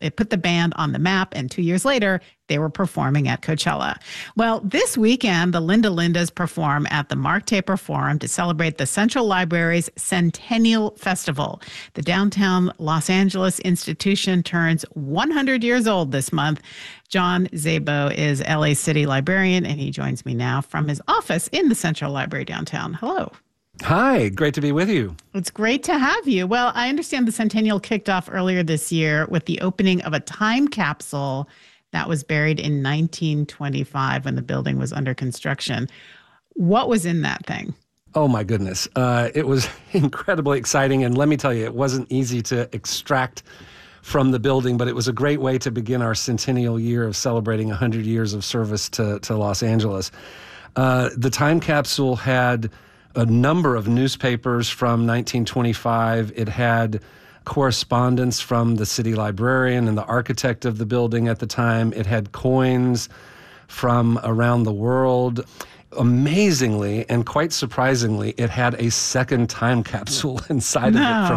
It put the band on the map, and 2 years later, they were performing at Coachella. Well, this weekend, the Linda Lindas perform at the Mark Taper Forum to celebrate the Central Library's Centennial Festival. The downtown Los Angeles institution turns 100 years old this month. John Szabo is LA City librarian, and he joins me now from his office in the Central Library downtown. Hello. Hi, great to be with you. It's great to have you. Well, I understand the Centennial kicked off earlier this year with the opening of a time capsule that was buried in 1925 when the building was under construction. What was in that thing? Oh, my goodness. It was incredibly exciting. And let me tell you, it wasn't easy to extract from the building, but it was a great way to begin our centennial year of celebrating 100 years of service to Los Angeles. The time capsule had a number of newspapers from 1925. It had correspondence from the city librarian and the architect of the building at the time. It had coins from around the world. Amazingly and quite surprisingly, it had a second time capsule inside of it from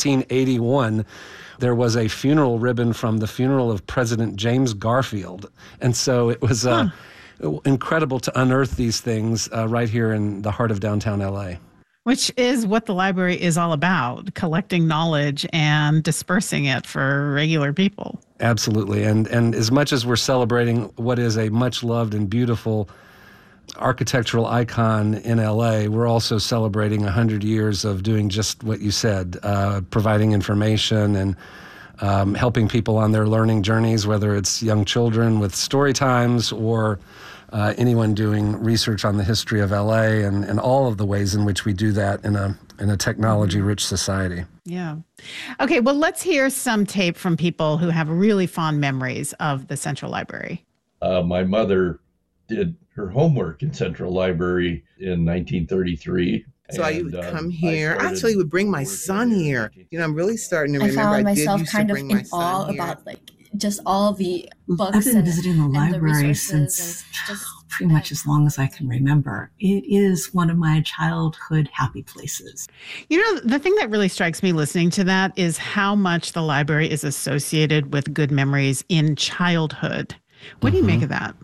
1881. There was a funeral ribbon from the funeral of President James Garfield. And so it was incredible to unearth these things right here in the heart of downtown LA. Which is what the library is all about, collecting knowledge and dispersing it for regular people. Absolutely. And as much as we're celebrating what is a much loved and beautiful architectural icon in LA, we're also celebrating 100 years of doing just what you said, providing information and helping people on their learning journeys, whether it's young children with story times or anyone doing research on the history of LA and all of the ways in which we do that in a technology-rich society. Yeah. Okay, well, let's hear some tape from people who have really fond memories of the Central Library. My mother did her homework in Central Library in 1933. So I would come here. I actually would bring my son here. I'm really starting to remember. I found myself used kind to of bring my in awe son here. about just all the books. I've been visiting the and library the since pretty much as long as I can remember. It is one of my childhood happy places. The thing that really strikes me listening to that is how much the library is associated with good memories in childhood. What do you make of that?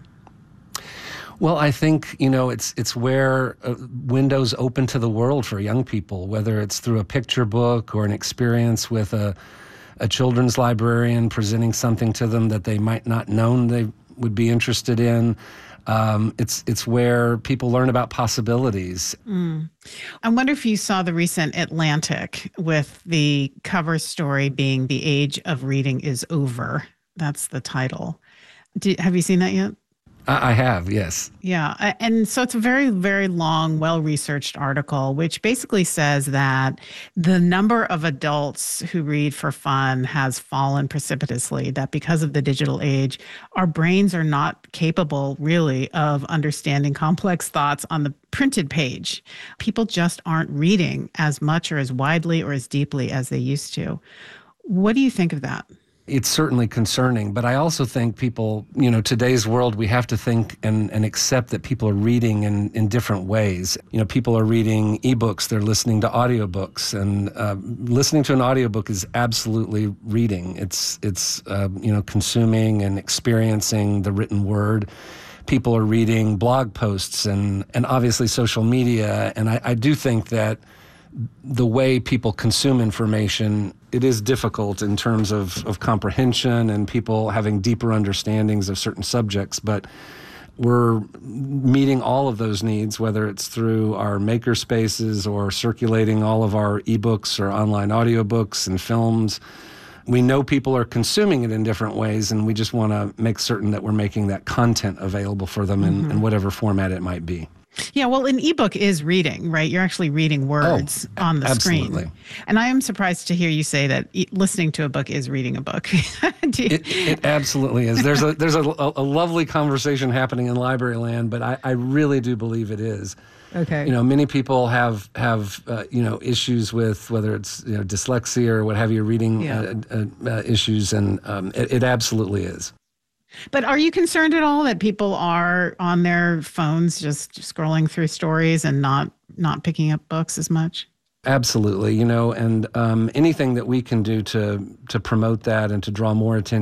Well, I think, it's where windows open to the world for young people, whether it's through a picture book or an experience with a children's librarian presenting something to them that they might not known they would be interested in. It's where people learn about possibilities. I wonder if you saw the recent Atlantic with the cover story being "The Age of Reading is Over." That's the title. Have you seen that yet? I have, yes. Yeah. And so it's a very, very long, well-researched article, which basically says that the number of adults who read for fun has fallen precipitously, that because of the digital age, our brains are not capable, really, of understanding complex thoughts on the printed page. People just aren't reading as much or as widely or as deeply as they used to. What do you think of that? It's certainly concerning, but I also think people, today's world, we have to think and accept that people are reading in different ways. People are reading ebooks, they're listening to audiobooks, and listening to an audiobook is absolutely reading. It's consuming and experiencing the written word. People are reading blog posts and obviously social media, and I do think that the way people consume information, it is difficult in terms of comprehension and people having deeper understandings of certain subjects, but we're meeting all of those needs, whether it's through our maker spaces or circulating all of our ebooks or online audiobooks and films. We know people are consuming it in different ways, and we just want to make certain that we're making that content available for them in whatever format it might be. Yeah, well, an ebook is reading, right? You're actually reading words on the absolutely. screen. And I am surprised to hear you say that listening to a book is reading a book. It absolutely is. There's a lovely conversation happening in library land, but I really do believe it is. Okay. Many people have issues with whether it's dyslexia or what have you, reading issues, and it absolutely is. But are you concerned at all that people are on their phones just scrolling through stories and not picking up books as much? Absolutely, and anything that we can do to promote that and to draw more attention